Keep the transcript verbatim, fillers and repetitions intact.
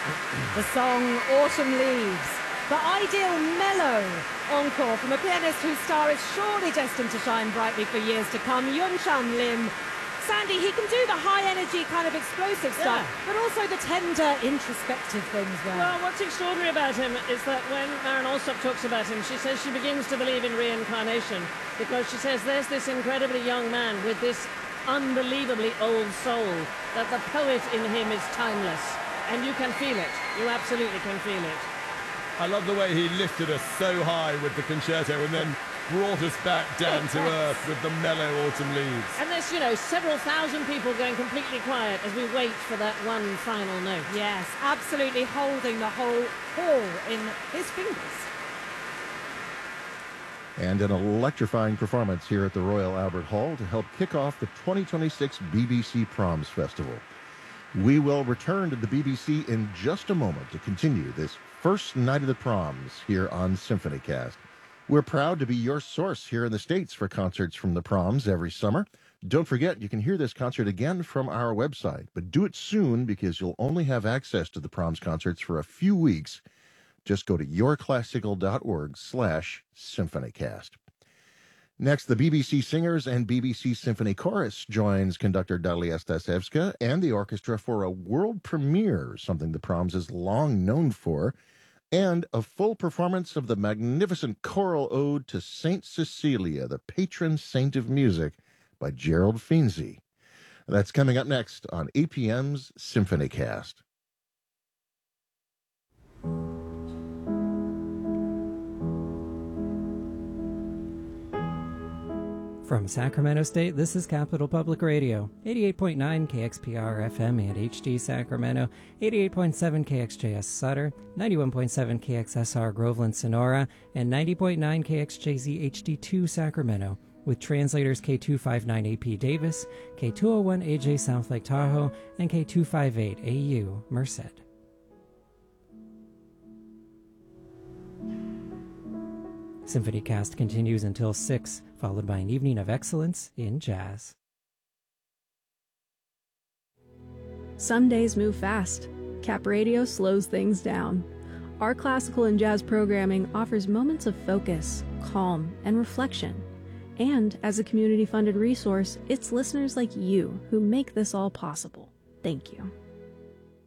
The song Autumn Leaves, the ideal mellow encore from a pianist whose star is surely destined to shine brightly for years to come, Yoon-chan Lim. Sandy, he can do the high-energy kind of explosive stuff, Yeah. but also the tender, introspective things. Well, Well, what's extraordinary about him is that when Maren Alsop talks about him, she says she begins to believe in reincarnation because she says there's this incredibly young man with this unbelievably old soul, that the poet in him is timeless. And you can feel it. You absolutely can feel it. I love the way he lifted us so high with the concerto and then brought us back down to earth with the mellow Autumn Leaves. And there's, you know, several thousand people going completely quiet as we wait for that one final note. yes, absolutely holding the whole hall in his fingers. And an electrifying performance here at the Royal Albert Hall to help kick off the twenty twenty-six B B C Proms Festival. We will return to the B B C in just a moment to continue this first night of the proms here on SymphonyCast. We're proud to be your source here in the States for concerts from the proms every summer. Don't forget, you can hear this concert again from our website, but do it soon because you'll only have access to the proms concerts for a few weeks. Just go to yourclassical.org slash symphonycast. Next, the B B C Singers and B B C Symphony Chorus joins conductor Dalia Stasevska and the orchestra for a world premiere, something the proms is long known for, and a full performance of the magnificent choral ode to Saint Cecilia, the patron saint of music, by Gerald Finzi. That's coming up next on A P M's SymphonyCast. From Sacramento State, this is Capital Public Radio, eighty-eight point nine K X P R F M and H D Sacramento, eighty-eight point seven K X J S Sutter, ninety-one point seven K X S R Groveland Sonora, and ninety point nine K X J Z H D two Sacramento, with translators K two fifty-nine A P Davis, K two oh one A J South Lake Tahoe, and K two fifty-eight A U Merced. SymphonyCast continues until six, followed by an evening of excellence in jazz. Some days move fast. Cap Radio slows things down. Our classical and jazz programming offers moments of focus, calm, and reflection. And as a community-funded resource, it's listeners like you who make this all possible. Thank you.